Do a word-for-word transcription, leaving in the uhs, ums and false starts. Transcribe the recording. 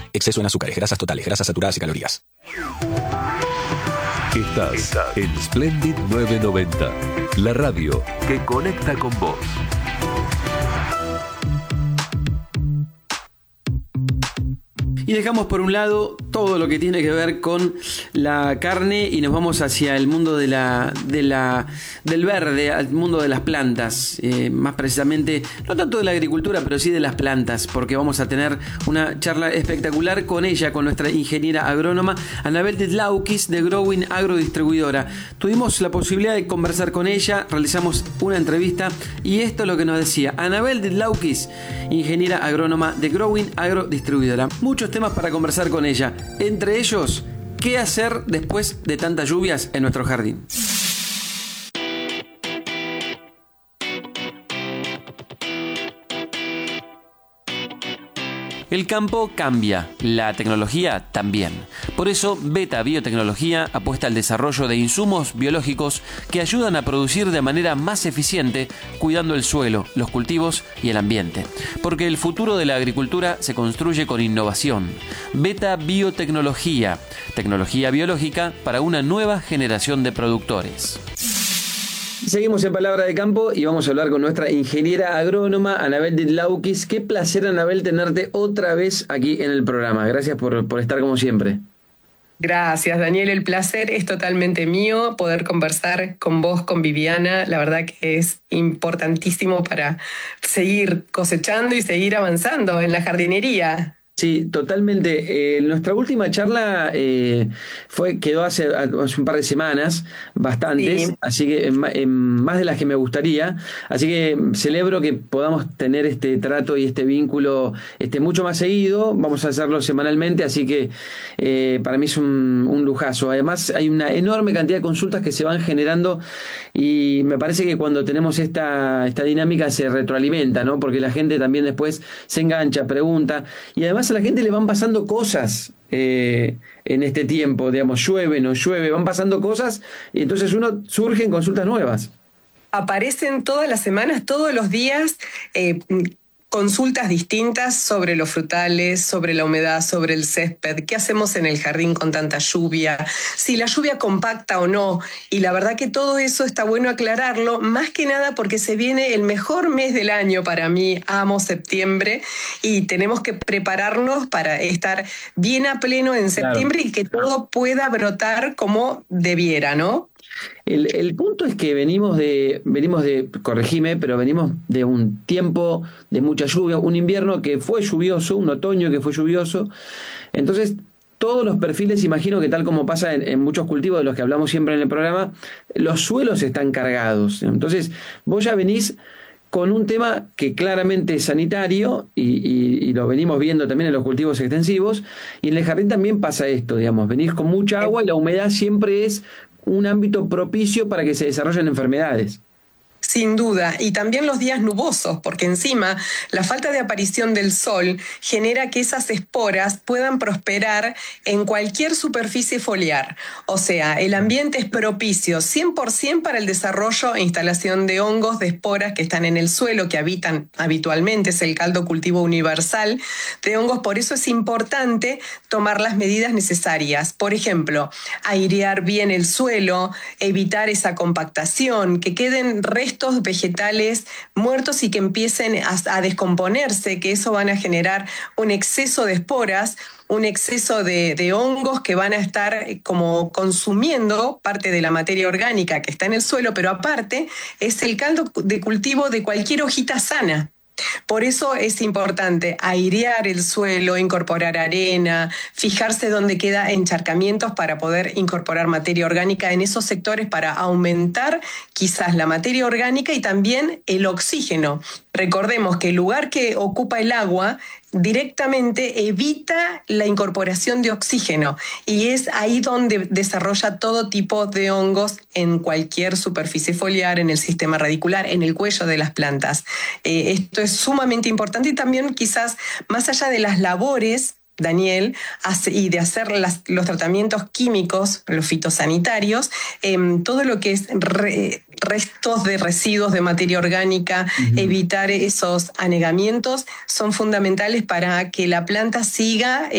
Exceso en azúcares, grasas totales, grasas saturadas y calorías. Estás, Estás en Splendid novecientos noventa, la radio que conecta con vos. Y dejamos por un lado todo lo que tiene que ver con la carne y nos vamos hacia el mundo de la, de la, del verde, al mundo de las plantas, eh, más precisamente, no tanto de la agricultura, pero sí de las plantas, porque vamos a tener una charla espectacular con ella, con nuestra ingeniera agrónoma Anabel Didlaukis de Growing Agrodistribuidora. Tuvimos la posibilidad de conversar con ella, realizamos una entrevista y esto es lo que nos decía Anabel Didlaukis, ingeniera agrónoma de Growing Agrodistribuidora. Muchos temas para conversar con ella, entre ellos, ¿qué hacer después de tantas lluvias en nuestro jardín? El campo cambia, la tecnología también. Por eso, Beta Biotecnología apuesta al desarrollo de insumos biológicos que ayudan a producir de manera más eficiente, cuidando el suelo, los cultivos y el ambiente. Porque el futuro de la agricultura se construye con innovación. Beta Biotecnología, tecnología biológica para una nueva generación de productores. Seguimos en Palabra de Campo y vamos a hablar con nuestra ingeniera agrónoma Anabel Didlaukis. Qué placer, Anabel, tenerte otra vez aquí en el programa. Gracias por, por estar como siempre. Gracias, Daniel. El placer es totalmente mío poder conversar con vos, con Viviana. La verdad que es importantísimo para seguir cosechando y seguir avanzando en la jardinería. Sí, totalmente. Eh, nuestra última charla eh, fue quedó hace, hace un par de semanas, bastantes, sí. Así que en, en más de las que me gustaría. Así que celebro que podamos tener este trato y este vínculo este, mucho más seguido. Vamos a hacerlo semanalmente, así que eh, para mí es un, un lujazo. Además, hay una enorme cantidad de consultas que se van generando y me parece que cuando tenemos esta, esta dinámica se retroalimenta, ¿no? Porque la gente también después se engancha, pregunta y además a la gente le van pasando cosas eh, en este tiempo, digamos, llueve, no llueve, van pasando cosas y entonces uno surge en consultas nuevas. Aparecen todas las semanas, todos los días, eh, consultas distintas sobre los frutales, sobre la humedad, sobre el césped, qué hacemos en el jardín con tanta lluvia, si la lluvia compacta o no. Y la verdad que todo eso está bueno aclararlo, más que nada porque se viene el mejor mes del año para mí, amo septiembre, y tenemos que prepararnos para estar bien a pleno en septiembre, claro, y que todo pueda brotar como debiera, ¿no? El, el punto es que venimos de, venimos de, corregime, pero venimos de un tiempo de mucha lluvia, un invierno que fue lluvioso, un otoño que fue lluvioso. Entonces, todos los perfiles, imagino que tal como pasa en, en muchos cultivos de los que hablamos siempre en el programa, los suelos están cargados. Entonces, vos ya venís con un tema que claramente es sanitario y, y, y lo venimos viendo también en los cultivos extensivos, y en el jardín también pasa esto, digamos, venís con mucha agua y la humedad siempre es un ámbito propicio para que se desarrollen enfermedades. Sin duda, y también los días nubosos, porque encima la falta de aparición del sol genera que esas esporas puedan prosperar en cualquier superficie foliar. O sea, el ambiente es propicio cien por ciento para el desarrollo e instalación de hongos, de esporas que están en el suelo, que habitan habitualmente, es el caldo cultivo universal de hongos. Por eso es importante tomar las medidas necesarias. Por ejemplo, airear bien el suelo, evitar esa compactación, que queden restos vegetales muertos y que empiecen a, a descomponerse, que eso van a generar un exceso de esporas, un exceso de, de hongos que van a estar como consumiendo parte de la materia orgánica que está en el suelo, pero aparte es el caldo de cultivo de cualquier hojita sana. Por eso es importante airear el suelo, incorporar arena, fijarse dónde queda encharcamientos para poder incorporar materia orgánica en esos sectores para aumentar quizás la materia orgánica y también el oxígeno. Recordemos que el lugar que ocupa el agua directamente evita la incorporación de oxígeno y es ahí donde desarrolla todo tipo de hongos en cualquier superficie foliar, en el sistema radicular, en el cuello de las plantas. Eh, esto es sumamente importante y también quizás más allá de las labores, Daniel, hace, y de hacer las, los tratamientos químicos, los fitosanitarios, eh, todo lo que es re, restos de residuos de materia orgánica, uh-huh. evitar esos anegamientos, son fundamentales para que la planta siga